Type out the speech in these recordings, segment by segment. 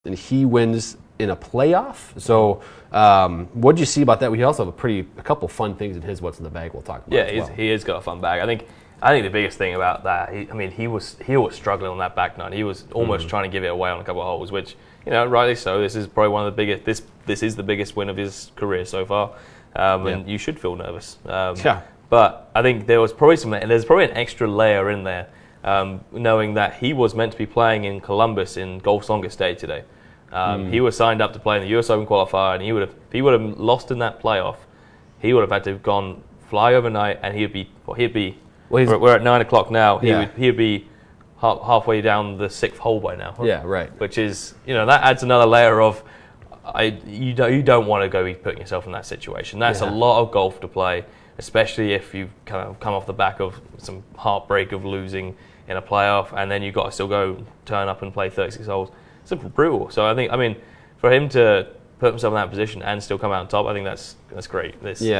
and he wins in a playoff. So what did you see about that? We also have a couple fun things in his What's in the Bag we'll talk about. Yeah, he has got a fun bag. I think the biggest thing about that, he was struggling on that back nine. He was almost trying to give it away on a couple of holes, which, rightly so. This is probably one of the biggest. This is the biggest win of his career so far, and you should feel nervous. But I think there's probably an extra layer in there, knowing that he was meant to be playing in Columbus in Golf's longest day today. He was signed up to play in the US Open qualifier, and if he would have lost in that playoff, he would have had to have fly overnight, and we're at 9 o'clock now. He'd be halfway down the 6th hole by now. Yeah, right. Which is, that adds another layer of, you don't want to go be putting yourself in that situation. That's a lot of golf to play, especially if you kind of come off the back of some heartbreak of losing in a playoff, and then you've got to still go turn up and play 36 holes. It's brutal. So I mean, for him to put himself in that position and still come out on top, I think that's great.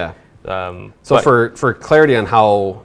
For clarity on how,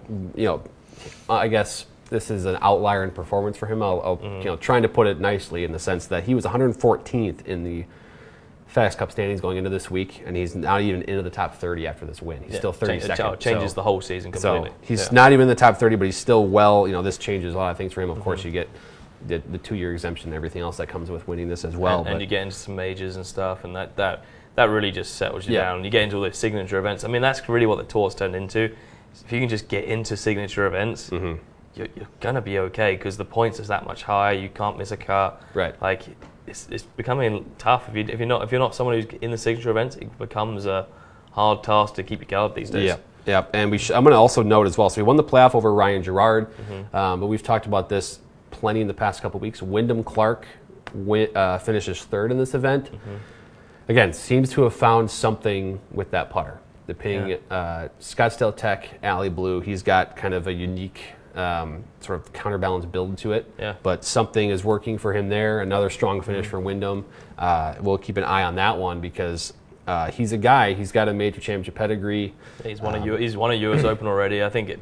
I guess this is an outlier in performance for him. I'll trying to put it nicely in the sense that he was 114th in the FedEx Cup standings going into this week, and he's not even into the top 30 after this win. He's still 32nd. It changes the whole season completely. So he's not even in the top 30, but he's still this changes a lot of things for him. Of course, you get the 2-year exemption and everything else that comes with winning this as well. And you get into some majors and stuff, and that really just settles you down. You get into all the signature events. I mean, that's really what the tour's turned into. If you can just get into signature events, you're going to be okay, because the points is that much higher. You can't miss a cut. Right. Like, it's becoming tough. If you're not someone who's in the signature events, it becomes a hard task to keep your card these days. Yeah. And I'm going to also note as well. So he won the playoff over Ryan Gerard, but we've talked about this plenty in the past couple of weeks. Wyndham Clark finishes third in this event. Again, seems to have found something with that putter. The Ping Scottsdale Tech Alley Blue. He's got kind of a unique sort of counterbalance build to it. Yeah. But something is working for him there. Another strong finish for Wyndham. We'll keep an eye on that one, because he's a guy. He's got a major championship pedigree. He's won a US Open already. I think.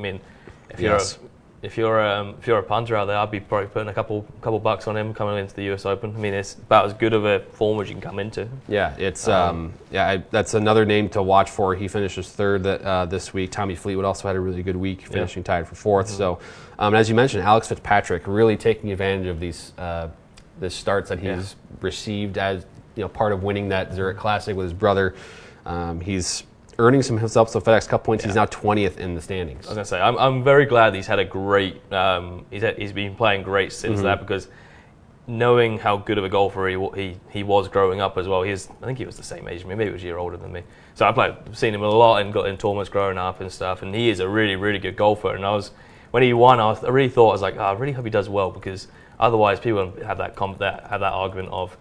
If you're a punter out there, I'd be probably putting a couple bucks on him coming into the US Open. I mean, it's about as good of a form as you can come into. Yeah, it's that's another name to watch for. He finishes third this week. Tommy Fleetwood also had a really good week, finishing tied for fourth. So, as you mentioned, Alex Fitzpatrick really taking advantage of these starts that he's received as part of winning that Zurich Classic with his brother. He's earning himself some FedEx Cup points. He's now 20th in the standings. I was going to say, I'm very glad he's had a great. He's been playing great since that, because knowing how good of a golfer he was growing up as well. I think he was the same age as me. Maybe he was a year older than me. So I've seen him a lot and got in tournaments growing up and stuff. And he is a really, really good golfer. And when he won, I really thought, I was like, I really hope he does well, because otherwise people have that argument of,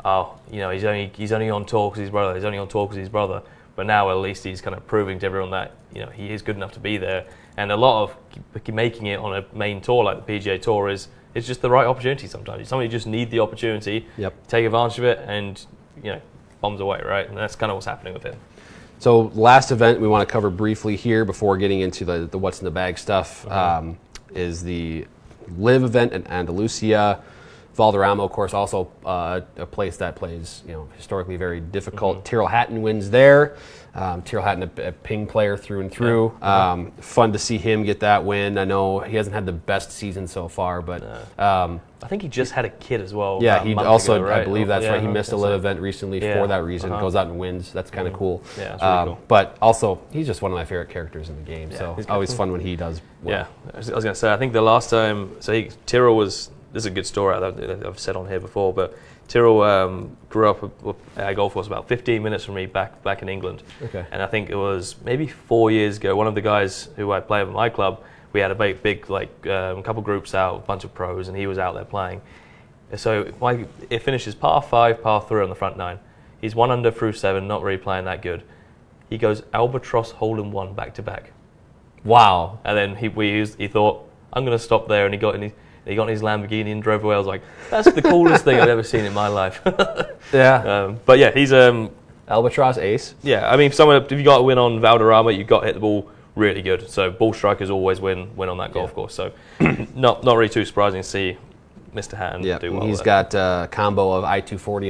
he's only on tour because his brother. He's only on tour because his brother. But now at least he's kind of proving to everyone that he is good enough to be there. And a lot of making it on a main tour like the PGA Tour is just the right opportunity sometimes. Somebody just need the opportunity, take advantage of it, and bombs away, right? And that's kind of what's happening with him. So last event we want to cover briefly here before getting into the What's in the Bag stuff is the LIV event in Andalusia. Valderrama, of course, also a place that plays, historically very difficult. Tyrrell Hatton wins there. Tyrrell Hatton, a Ping player through and through. Fun to see him get that win. I know he hasn't had the best season so far, but I think he just had a kid as well. Yeah, he also, ago, right? I believe that's right. He missed a LIV event recently for that reason. Goes out and wins. That's kind of cool. Yeah, that's really cool. But also, he's just one of my favorite characters in the game. So it's always fun when he does well. Yeah, I was going to say, I think the last time, Tyrrell was. This is a good story that I've said on here before, but Tyrrell grew up at golf course about 15 minutes from me back in England. Okay. And I think it was maybe 4 years ago, one of the guys who I play with at my club, we had a big couple groups out, a bunch of pros, and he was out there playing. So it finishes par 5, par 3 on the front 9. He's 1 under through 7, not really playing that good. He goes Albatross hole in 1 back to back. Wow. And then he thought, I'm going to stop there, and he got in his Lamborghini and drove away. I was like, that's the coolest thing I've ever seen in my life. Yeah. But yeah, he's Albatross ace. Yeah, I mean, if you got to win on Valderrama, you've got to hit the ball really good. So ball strikers always win on that golf course. So not really too surprising to see Mr. Hatton Yeah, do well. he's with it. got a combo of I-240